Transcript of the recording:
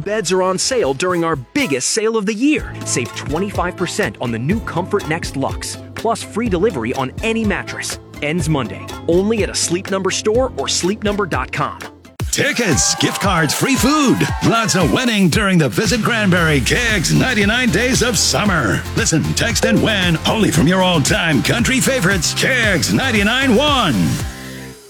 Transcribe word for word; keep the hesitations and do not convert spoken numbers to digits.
beds are on sale during our biggest sale of the year. Save twenty-five percent on the new Comfort Next Luxe, plus free delivery on any mattress. Ends Monday, only at a Sleep Number store or sleep number dot com. Tickets, gift cards, free food. Lots of winning during the Visit Granbury K X ninety-nine Days of Summer. Listen, text, and win only from your all-time country favorites, K X ninety-nine one.